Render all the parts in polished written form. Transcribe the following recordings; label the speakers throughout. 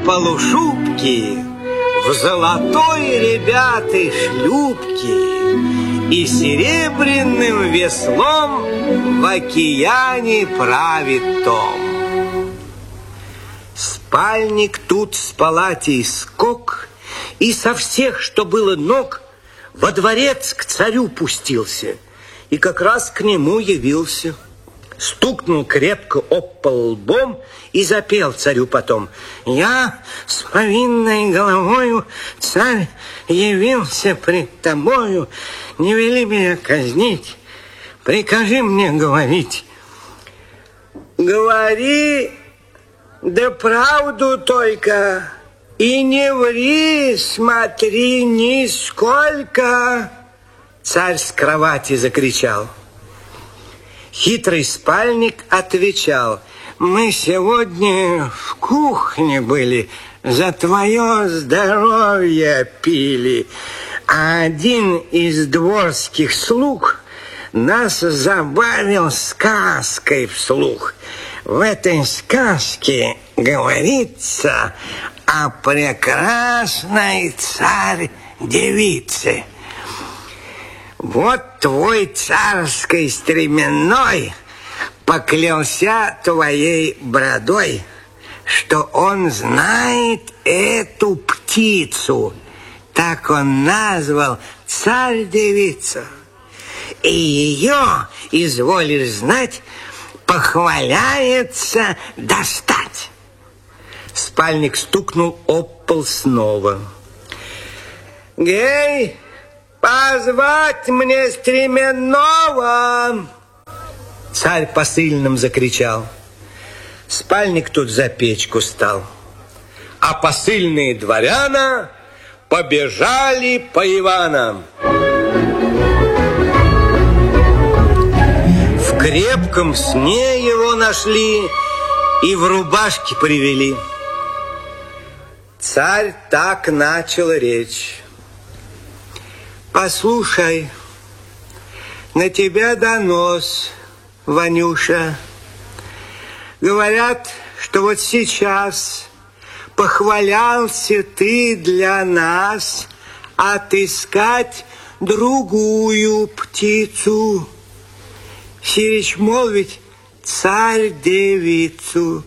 Speaker 1: полушубке, в золотой, ребята, шлюпке и серебряным веслом в океане правит Том. Спальник тут с палатей скок, и со всех, что было ног, во дворец к царю пустился, и как раз к нему явился. Стукнул крепко об пол лбом и запел царю потом: «Я с повинной головою, царь, явился пред тобою. Не вели меня казнить, прикажи мне говорить». «Говори, да правду только, и не ври, смотри, нисколько!» Царь с кровати закричал. Хитрый спальник отвечал: «Мы сегодня в кухне были, за твое здоровье пили, а один из дворских слуг нас забавил сказкой вслух. В этой сказке говорится о прекрасной царь-девице. Вот твой царской стременной поклялся твоей бородой, что он знает эту птицу. Так он назвал царь-девицу. И ее, изволишь знать, похваляется достать». Спальник стукнул об пол снова. «Гей, позвать мне стременного!» Царь посыльным закричал. Спальник тут за печку стал, а посыльные дворяна побежали по Иванам. В крепком сне его нашли и в рубашке привели. Царь так начал речь: «Послушай, на тебя донос, Ванюша. Говорят, что вот сейчас похвалялся ты для нас отыскать другую птицу, сирич молвить царь-девицу».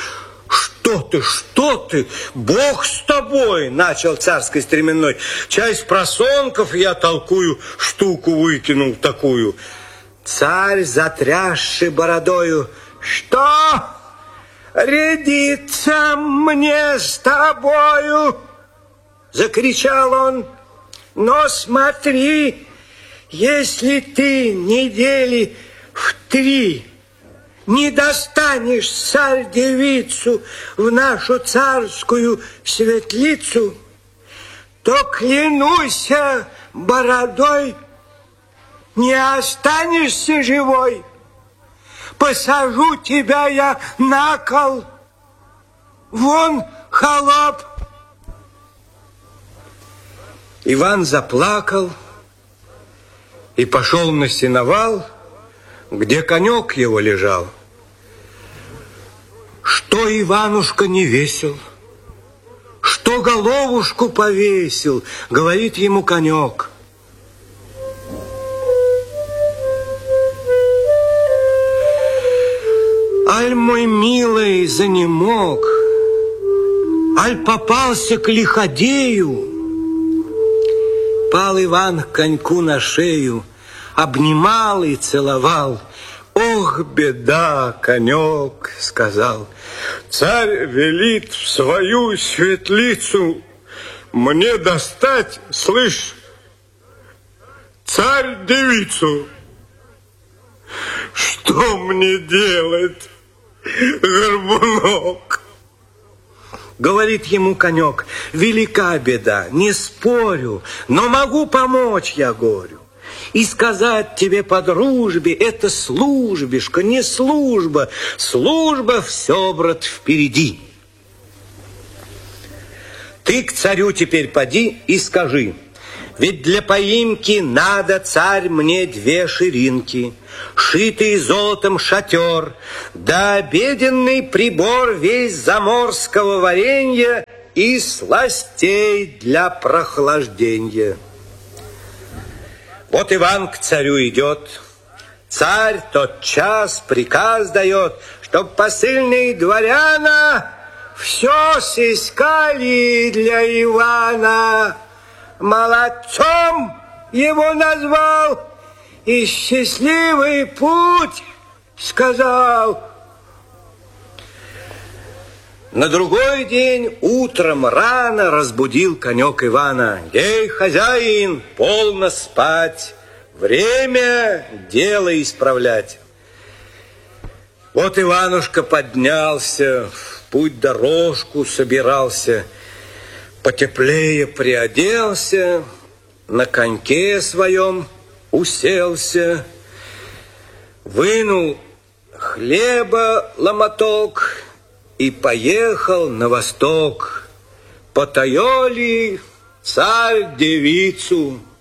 Speaker 1: Что ты, Бог с тобой, начал царской стременной. Чай с просонков я толкую, штуку выкинул такую. Царь, затрясший бородою: «Что? Рядиться мне с тобою?» Закричал он. «Но смотри, если ты недели в 3 не достанешь царь-девицу в нашу царскую светлицу, то, клянусь бородой, не останешься живой. Посажу тебя я на кол. Вон, холоп!» Иван заплакал и пошел на сеновал, где конек его лежал. Что Иванушка не весел, что головушку повесил, говорит ему конек. Аль мой милый занемог, аль попался к лиходею. Пал Иван к коньку на шею, обнимал и целовал. «Ох, беда, конек!» — сказал. «Царь велит в свою светлицу мне достать, слышь, царь-девицу. Что мне делать, горбунок?» Говорит ему конек: «Велика беда, не спорю, но могу помочь я горю. И сказать тебе по дружбе, это службишка, не служба. Служба все, брат, впереди. Ты к царю теперь поди и скажи: ведь для поимки надо, царь, мне 2 ширинки, шитый золотом шатер, да обеденный прибор весь заморского варенья и сластей для прохлаждения. Вот Иван к царю идет. Царь тотчас приказ дает, чтоб посыльные дворяна все сыскали для Ивана. Молодцом его назвал и счастливый путь сказал. На другой день утром рано разбудил конек Ивана. Ей, хозяин, полно спать, время дело исправлять. Вот Иванушка поднялся, в путь дорожку собирался, потеплее приоделся, на коньке своем уселся, вынул хлеба ломоток и поехал на восток. Потаёли царь девицу